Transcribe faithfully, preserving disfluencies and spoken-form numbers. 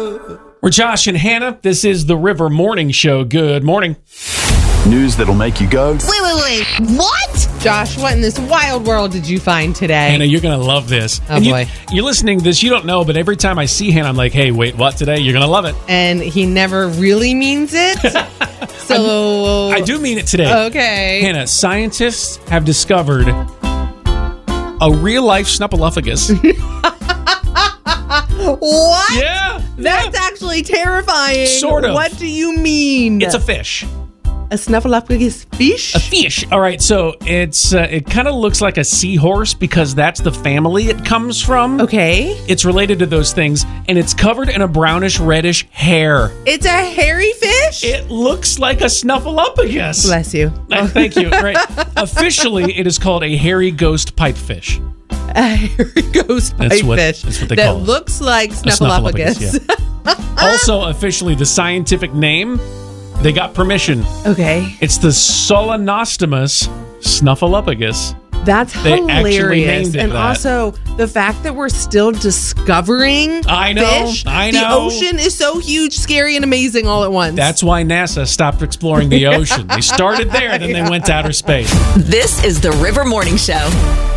We're Josh and Hannah. This is the River Morning Show. Good morning. News that'll make you go, Wait, wait, wait. What? Josh, what in this wild world did you find today? Hannah, you're going to love this. Oh, and you, boy. You're listening to this, you don't know, but every time I see Hannah, I'm like, hey, wait, what today? You're going to love it. And he never really means it. So I do mean it today. Okay. Hannah, scientists have discovered a real-life snuffleupagus. What? Yeah. That's yeah. actually terrifying. Sort of. What do you mean? It's a fish. A snuffleupagus fish? A fish. All right, so it's uh, it kind of looks like a seahorse because that's the family it comes from. Okay. It's related to those things, and it's covered in a brownish reddish hair. It's a hairy fish? It looks like a snuffleupagus. Bless you. Uh, thank you. Right. Officially, it is called a hairy ghost pipefish. A hairy ghost That's what- pipefish that's what they that call it. looks like A snuffleupagus. Also, officially, the scientific name, they got permission. Okay. It's the Solanostomus snuffleupagus. That's They actually hilarious. named it And that. also, the fact that we're still discovering I know, fish. I The know. ocean is so huge, scary, and amazing all at once. That's why NASA stopped exploring the ocean. They started there, then they went to outer space. This is the River Morning Show.